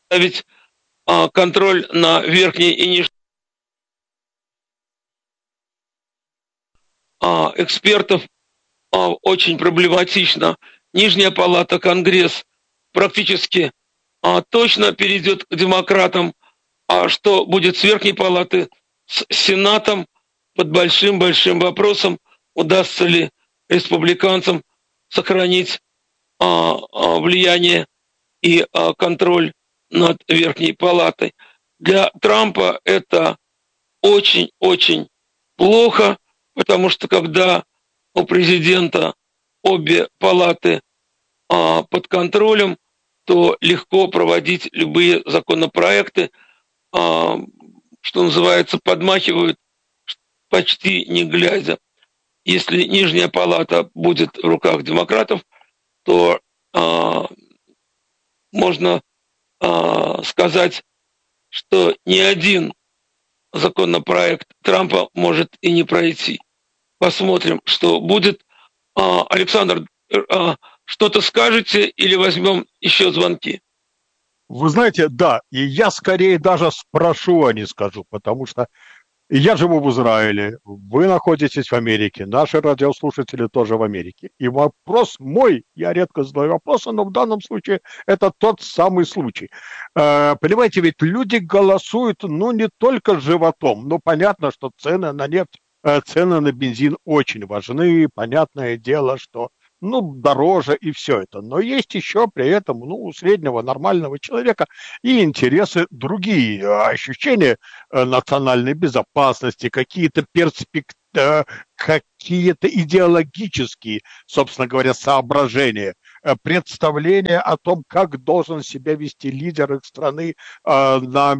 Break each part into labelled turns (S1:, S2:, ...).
S1: ставить контроль на верхней и нижней экспертов очень проблематично. Нижняя палата, Конгресс практически точно перейдет к демократам, а что будет с верхней палаты, с Сенатом, под большим-большим вопросом, удастся ли республиканцам сохранить влияние и контроль над верхней палатой. Для Трампа это очень-очень плохо, потому что когда у президента обе палаты под контролем, то легко проводить любые законопроекты, что называется, подмахивают почти не глядя. Если нижняя палата будет в руках демократов, то можно сказать, что ни один законопроект Трампа может и не пройти. Посмотрим, что будет. Александр, что-то скажете или возьмем еще звонки?
S2: Вы знаете, да, и я скорее даже спрошу, а не скажу, потому что я живу в Израиле, вы находитесь в Америке, наши радиослушатели тоже в Америке. И вопрос мой, я редко задаю вопросы, но в данном случае это тот самый случай. Понимаете, ведь люди голосуют, ну, не только животом, ну, понятно, что цены на нефть, цены на бензин очень важны, понятное дело, что ну, дороже и все это. Но есть еще при этом, ну, у среднего нормального человека и интересы другие, ощущения национальной безопасности, какие-то перспективы, какие-то идеологические, собственно говоря, соображения, представления о том, как должен себя вести лидер их страны в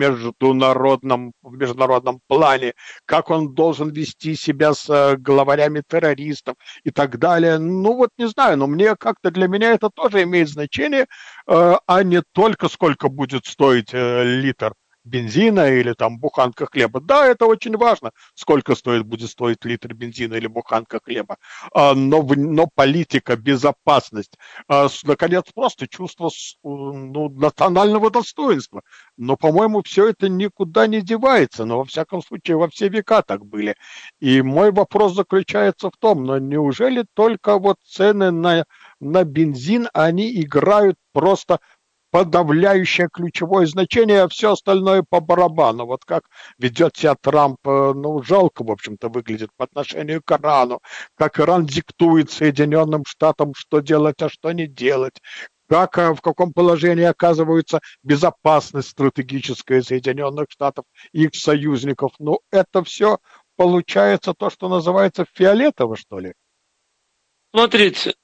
S2: международном плане, как он должен вести себя с главарями террористов и так далее. Ну вот не знаю, но мне как-то для меня это тоже имеет значение, а не только сколько будет стоить литр бензина или там буханка хлеба. Да, это очень важно, сколько будет стоить литр бензина или буханка хлеба. Но политика, безопасность, наконец, просто чувство ну, национального достоинства. Но, по-моему, все это никуда не девается. Но, во всяком случае, во все века так были. И мой вопрос заключается в том, но неужели только вот цены на бензин, они играют просто подавляющее ключевое значение, а все остальное по барабану. Вот как ведет себя Трамп, ну, жалко, в общем-то, выглядит по отношению к Ирану, как Иран диктует Соединенным Штатам, что делать, а что не делать, как, в каком положении оказывается безопасность стратегическая Соединенных Штатов и их союзников. Ну, это все получается то, что называется фиолетово, что ли?
S1: Смотрите,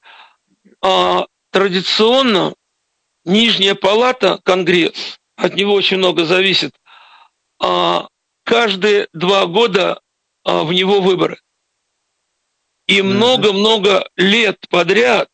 S1: традиционно нижняя палата, Конгресс, от него очень много зависит, каждые 2 года в него выборы. И много-много лет подряд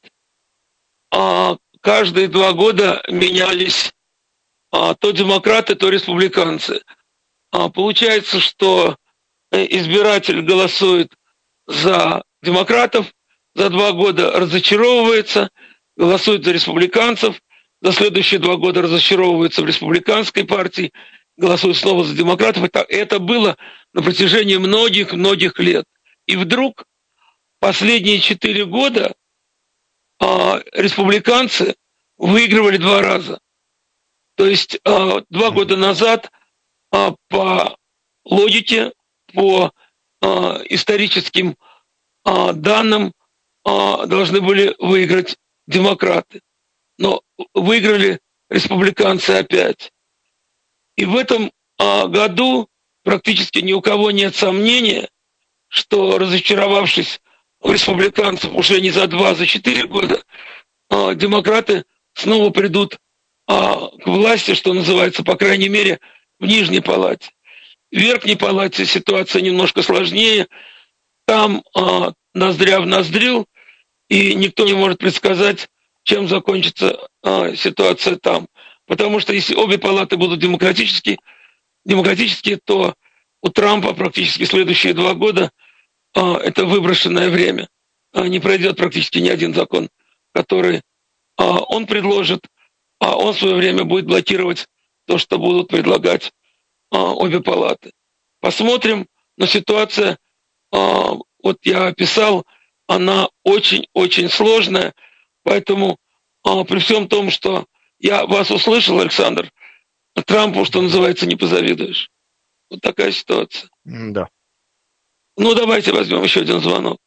S1: каждые 2 года менялись то демократы, то республиканцы. Получается, что избиратель голосует за демократов, за 2 года разочаровывается, голосует за республиканцев, за следующие 2 года разочаровывается в республиканской партии, голосует снова за демократов. Это было на протяжении многих-многих лет. И вдруг последние 4 года республиканцы выигрывали 2 раза. То есть 2 года назад по логике, по историческим данным должны были выиграть демократы. Но выиграли республиканцы опять. И в этом году практически ни у кого нет сомнения, что, разочаровавшись в республиканцев уже не за 2, за 4 года, демократы снова придут к власти, что называется, по крайней мере, в нижней палате. В верхней палате ситуация немножко сложнее. Там ноздря в ноздрю, и никто не может предсказать, чем закончится ситуация там. Потому что если обе палаты будут демократические, то у Трампа практически следующие 2 года это выброшенное время. Не пройдет практически ни один закон, который он предложит. а он в свое время будет блокировать то, что будут предлагать обе палаты. Посмотрим, но ситуация, вот я описал, она очень-очень сложная, поэтому при всем том, что я вас услышал, Александр, Трампу, что называется, не позавидуешь. Вот такая ситуация.
S2: Да.
S1: Ну, давайте возьмем еще один звонок.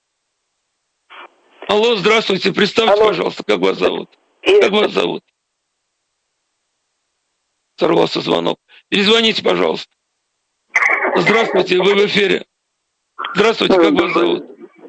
S1: Алло, здравствуйте, представьте, пожалуйста, как вас зовут? Как вас зовут? Сорвался звонок. Перезвоните, пожалуйста. Здравствуйте, вы в эфире. Здравствуйте, как вас зовут?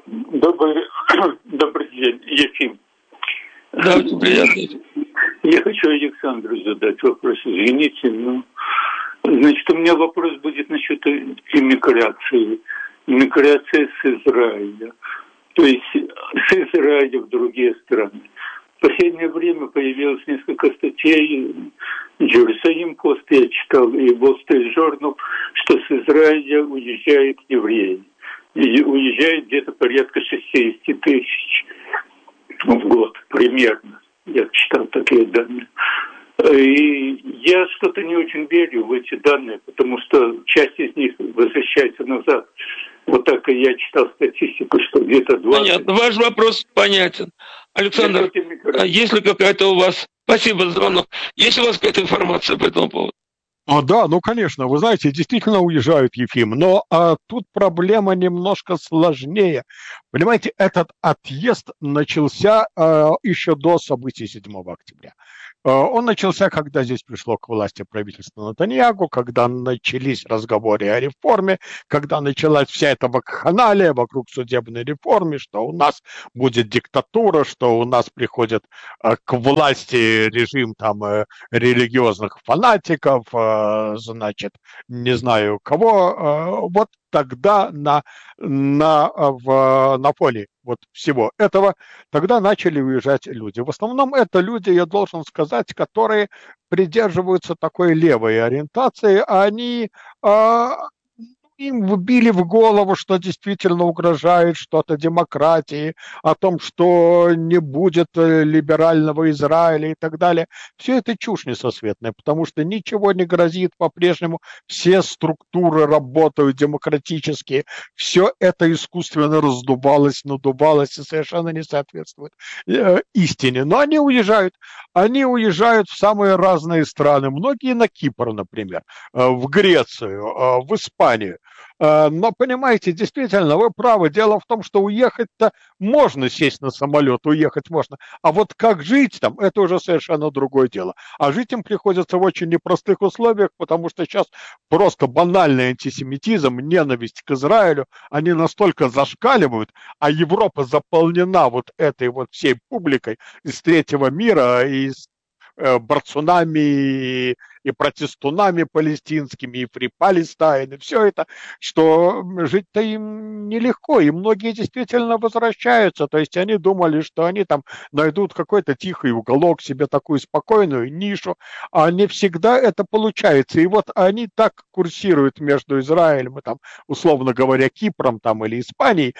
S3: Добрый день, Ефим.
S1: Да, очень приятно.
S3: Я хочу Александру задать вопрос, извините, но... Значит, у меня вопрос будет насчет иммиграции. Иммиграция с Израиля. То есть с Израиля в другие страны. В последнее время появилось несколько статей, Jerusalem Post я читал, и Wall Street Journal, что с Израиля уезжают евреи. И уезжает где-то порядка 60 тысяч в год примерно. Я читал такие данные. И я что-то не очень верю в эти данные, потому что часть из них возвращается назад. Вот так и я читал статистику, что где-то 20...
S1: Понятно, ваш вопрос понятен. Александр, есть ли какая-то у вас... Спасибо за звонок. Есть у вас какая-то информация по этому поводу?
S2: Да, ну, конечно, вы знаете, действительно уезжают, Ефим, но тут проблема немножко сложнее. Понимаете, этот отъезд начался еще до событий 7 октября. Он начался, когда здесь пришло к власти правительство Нетаньяху, когда начались разговоры о реформе, когда началась вся эта вакханалия вокруг судебной реформы, что у нас будет диктатура, что у нас приходит к власти режим там религиозных фанатиков, значит, не знаю кого. Вот тогда на фоне вот всего этого, тогда начали уезжать люди. В основном это люди, я должен сказать, которые придерживаются такой левой ориентации, они им вбили в голову, что действительно угрожает что-то демократии, о том, что не будет либерального Израиля и так далее. Все это чушь несусветная, потому что ничего не грозит по-прежнему, все структуры работают демократические, все это искусственно раздувалось, надувалось и совершенно не соответствует истине. Но они уезжают в самые разные страны, многие на Кипр, например, в Грецию, в Испанию. Но, понимаете, действительно, вы правы. Дело в том, что уехать-то можно, сесть на самолет, уехать можно. А вот как жить там, это уже совершенно другое дело. А жить им приходится в очень непростых условиях, потому что сейчас просто банальный антисемитизм, ненависть к Израилю, они настолько зашкаливают, а Европа заполнена вот этой вот всей публикой из третьего мира, из борцунами и протестунами палестинскими, и Free Palestine, и все это, что жить-то им нелегко, и многие действительно возвращаются, то есть они думали, что они там найдут какой-то тихий уголок, себе такую спокойную нишу, а не всегда это получается, и вот они так курсируют между Израилем и там, условно говоря, Кипром там или Испанией,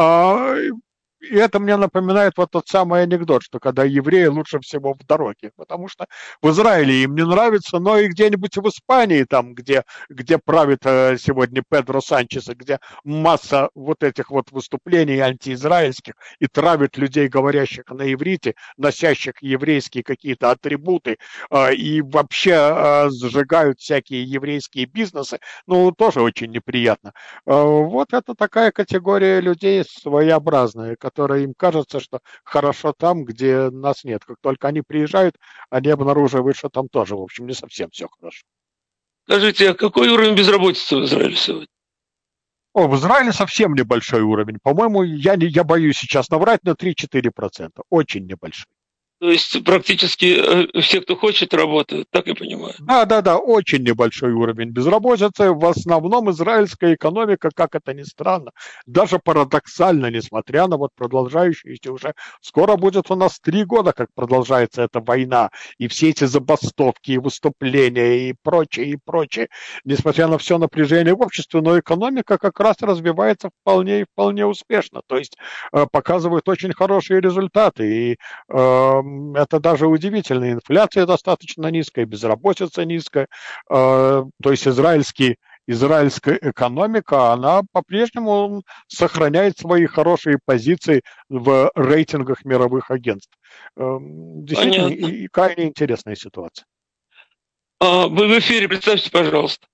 S2: и это мне напоминает вот тот самый анекдот, что когда евреи лучше всего в дороге, потому что в Израиле им не нравится, но и где-нибудь в Испании, там, где правит сегодня Педро Санчес, где масса вот этих вот выступлений антиизраильских и травит людей, говорящих на иврите, носящих еврейские какие-то атрибуты, и вообще сжигают всякие еврейские бизнесы, ну, тоже очень неприятно. Вот это такая категория людей своеобразная, которая им кажется, что хорошо там, где нас нет. Как только они приезжают, они обнаруживают, что там тоже, в общем, не совсем все хорошо.
S1: Скажите, а какой уровень безработицы в Израиле сегодня?
S2: В Израиле совсем небольшой уровень. По-моему, я боюсь сейчас наврать, на 3-4%. Очень небольшой.
S1: То есть практически все, кто хочет, работают, так я понимаю.
S2: Да, очень небольшой уровень безработицы. В основном израильская экономика, как это ни странно, даже парадоксально, несмотря на вот продолжающуюся уже, скоро будет у нас 3 года, как продолжается эта война, и все эти забастовки, и выступления, и прочее, несмотря на все напряжение в обществе, но экономика как раз развивается вполне успешно, то есть показывает очень хорошие результаты, и Это даже удивительно. Инфляция достаточно низкая, безработица низкая. То есть израильская экономика, она по-прежнему сохраняет свои хорошие позиции в рейтингах мировых агентств. Действительно,
S1: Понятно.
S2: и крайне интересная ситуация.
S1: Вы в эфире, представьте, пожалуйста.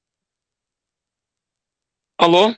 S1: Алло?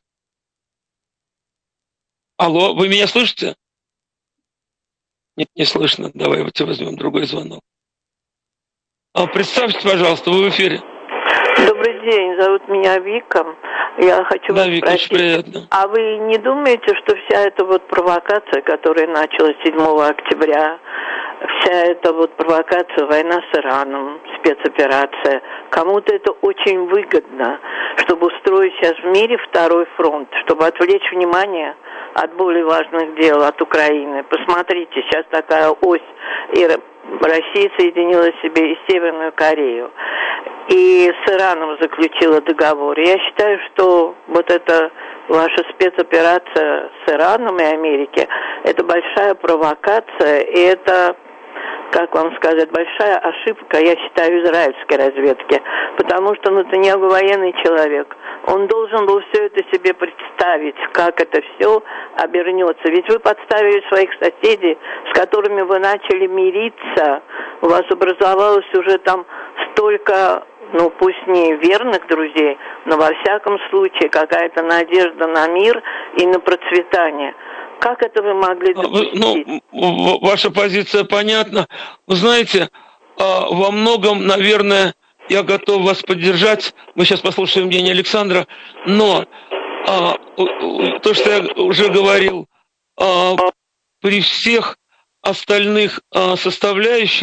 S1: Алло, вы меня слышите? Нет, не слышно. Давайте возьмем другой звонок. Представьте, пожалуйста, вы в эфире.
S4: Добрый день, зовут меня Вика. Я хочу вас
S1: Вика,
S4: спросить,
S1: очень приятно.
S4: а вы не думаете, что вся эта вот провокация, которая началась 7 октября, вся эта вот провокация, война с Ираном, спецоперация, кому-то это очень выгодно, чтобы устроить сейчас в мире второй фронт, чтобы отвлечь внимание от более важных дел, от Украины. Посмотрите, сейчас такая ось, и Россия соединила себе и Северную Корею, и с Ираном заключила договор. Я считаю, что вот эта ваша спецоперация с Ираном и Америкой, это большая провокация, и это, как вам сказать, большая ошибка, я считаю, израильской разведки, потому что Нетаньяху военный человек. Он должен был все это себе представить, как это все обернется. Ведь вы подставили своих соседей, с которыми вы начали мириться. У вас образовалось уже там столько, ну пусть не верных друзей, но во всяком случае какая-то надежда на мир и на процветание. Как это вы могли допустить?
S1: Ваша позиция понятна. Вы знаете, во многом, наверное, я готов вас поддержать. Мы сейчас послушаем мнение Александра. Но то, что я уже говорил, при всех остальных составляющих,